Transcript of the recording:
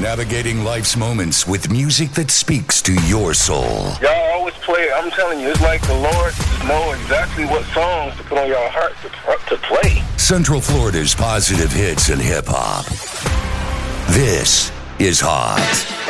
Navigating life's moments with music that speaks to your soul. Y'all always play it. I'm telling you, it's like the Lord just know exactly what songs to put on your heart to play. Central Florida's positive hits and hip-hop. This is Hot.